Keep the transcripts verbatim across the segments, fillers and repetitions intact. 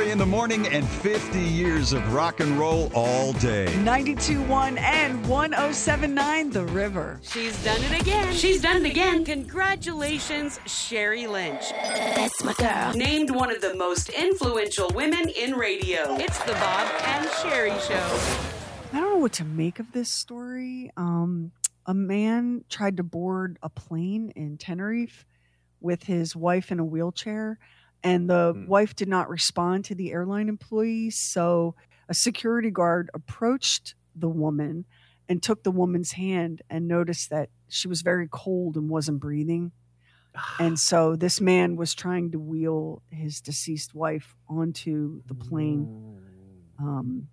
Sherry in the morning and fifty years of rock and roll all day. ninety-two point one and one oh seven point nine The River. She's done it again. She's done it again. Congratulations, Sherry Lynch. That's my girl. Named one of the most influential women in radio. It's the Bob and Sherry Show. I don't know what to make of this story. Um, a man tried to board a plane in Tenerife with his wife in a wheelchair, and the mm. wife did not respond to the airline employees. So a security guard approached the woman and took the woman's hand and noticed that she was very cold and wasn't breathing. And so this man was trying to wheel his deceased wife onto the plane. Um,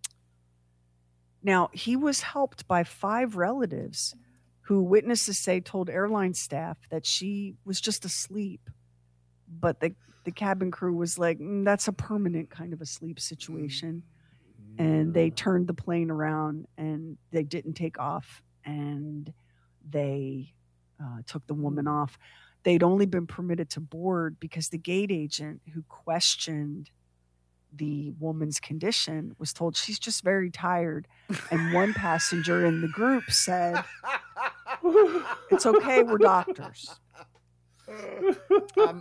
now, he was helped by five relatives who witnesses say told airline staff that she was just asleep. But the, the cabin crew was like, mm, that's a permanent kind of a sleep situation. And they turned the plane around and they didn't take off. And they uh, took the woman off. They'd only been permitted to board because the gate agent who questioned the woman's condition was told she's just very tired. And one passenger in the group said, it's okay, we're doctors. Um,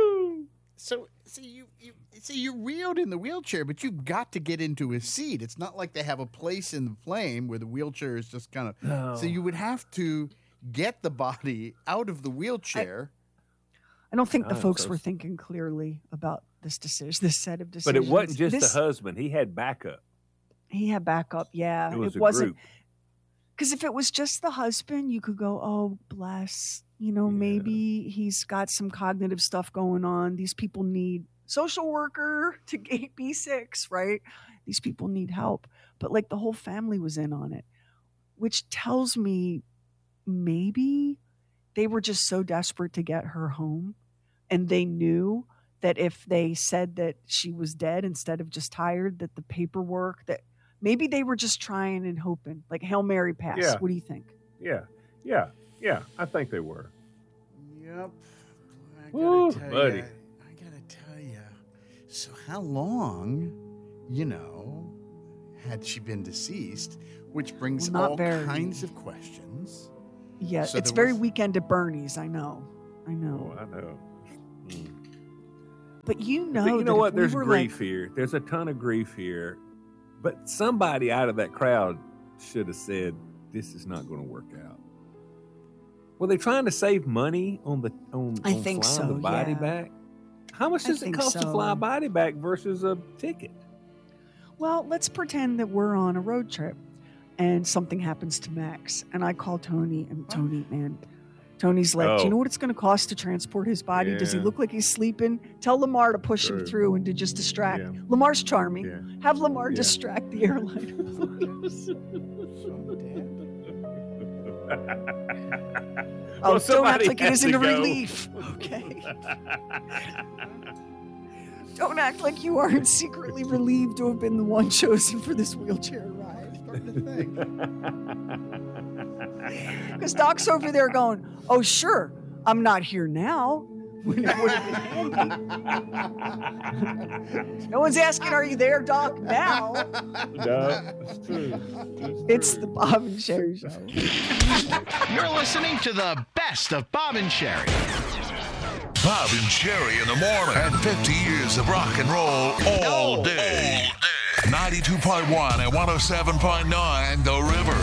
so, see, you, you see, you're wheeled in the wheelchair, but you've got to get into a seat. It's not like they have a place in the plane where the wheelchair is just kind of. No. So you would have to get the body out of the wheelchair. I, I don't think the Oh, folks so- were thinking clearly about this decision, this set of decisions. But it wasn't just This- the husband. He had backup. He had backup, yeah. It was a wasn't group. because if it was just the husband, you could go, "Oh, bless." You know, Yeah. maybe he's got some cognitive stuff going on. These people need social worker to gate B six, right? These people need help. But like the whole family was in on it, which tells me maybe they were just so desperate to get her home, and they knew that if they said that she was dead instead of just tired, that the paperwork, that maybe they were just trying and hoping, like Hail Mary pass. Yeah. What do you think? Yeah, yeah, yeah. I think they were. Yep. I gotta Woo, tell buddy. ya, I gotta tell you. So how long, you know, had she been deceased? Which brings Well, not all very. kinds of questions. Yeah, So it's there very was- Weekend at Bernie's. I know. I Oh, know. I know. Mm. But you know, But you know that what? if we There's were grief like, here. There's a ton of grief here. But somebody out of that crowd should have said, "This is not going to work out." Were they trying to save money on the on, I on think flying so, the body yeah. back? How much I does it think cost to so. fly a body back versus a ticket? well, let's pretend that we're on a road trip and something happens to Max. And I call Tony, and Tony, man, Tony's like, do Oh. you know what it's going to cost to transport his body? Does he Yeah. look like he's sleeping? Tell Lamar to push him True. through and to just distract. Yeah. Lamar's charming. Yeah. Have Lamar Yeah. distract the airline employees. So dead. Oh, Well, don't act somebody like it had isn't to a go. relief. Okay. Don't act like you aren't secretly relieved to have been the one chosen for this wheelchair ride. Starting to think. Because Doc's over there going, oh, sure, I'm not here now. When it would have been handy. No one's asking, are you there, Doc? Now. No, it's true. It's the Bob and Sherry Show. You're listening to the best of Bob and Sherry. Bob and Sherry in the morning. And fifty years of rock and roll all day. ninety-two point one and one oh seven point nine The River.